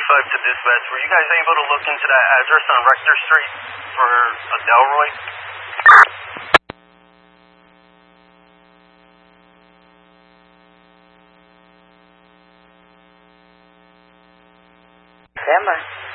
to dispatch. Were you guys able to look into that address on Rector Street for a Delroy? Stand by.